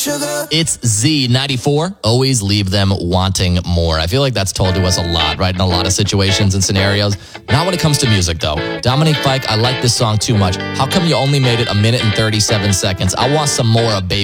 It's Z94. Always leave them wanting more. I feel like that's told to us a lot, right? In a lot of situations and scenarios. Not when it comes to music, though. Dominique Fike, I like this song too much. How come you only made it 1 minute and 37 seconds? I want some more of Baby